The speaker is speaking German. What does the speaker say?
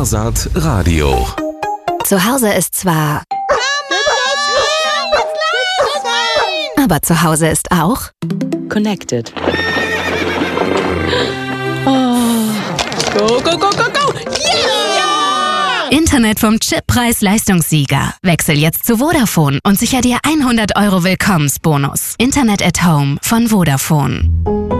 Wahrsat Radio. Zu Hause ist zwar... Aber zu Hause ist auch... Connected. Oh. Go, go, go, go, go! Yeah! Internet vom Chip Preis-Leistungssieger. Wechsel jetzt zu Vodafone und sicher dir 100 € Willkommensbonus. Internet at Home von Vodafone.